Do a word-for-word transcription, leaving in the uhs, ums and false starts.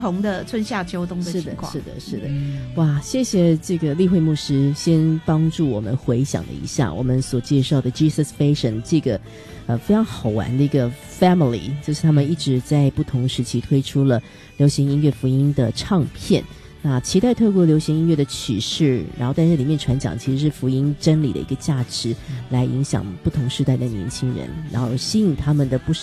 同的春夏秋冬的是情况。 的，是的，是的。 嗯哇，谢谢这个立慧牧师先帮助我们回想了一下我们所介绍的 Jesus Fashion 这个呃非常好玩的一个 family， 就是他们一直在不同时期推出了流行音乐福音的唱片。那期待透过流行音乐的曲式，然后在这里面传讲其实是福音真理的一个价值，来影响不同时代的年轻人，然后吸引他们的不